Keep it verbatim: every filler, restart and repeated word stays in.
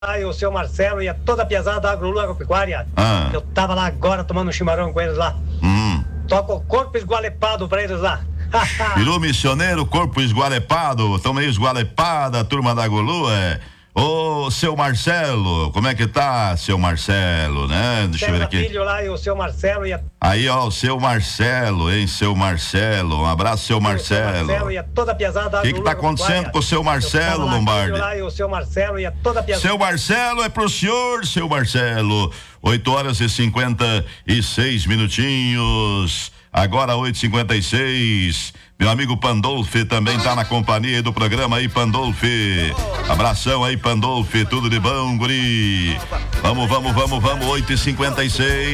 Aí o seu Marcelo e a toda a piazada da Agrolu Agropecuária. Ah. Eu tava lá agora tomando um chimarrão com eles lá. Hum. Toca o corpo esgualepado pra eles lá. Virou missioneiro, corpo esgualepado, tão meio esgualepada, a turma da Golu, é. Ô, seu Marcelo, como é que tá, seu Marcelo, né? Deixa eu ver aqui. Filho lá e o seu Marcelo e a... Aí, ó, o seu Marcelo, hein, seu Marcelo, um abraço, seu Marcelo. Marcelo e a toda a piazada da O que que tá acontecendo com o seu Marcelo, Lombardi? Lá e o seu Marcelo e a toda a piazada. Seu Marcelo, é pro senhor, seu Marcelo. oito horas e cinquenta e seis minutinhos. Agora oito e cinquenta e seis. Meu amigo Pandolfi também tá na companhia aí do programa aí, Pandolfi. Abração aí, Pandolfi, tudo de bom, guri. Vamos, vamos, vamos, vamos, oito e cinquenta e seis.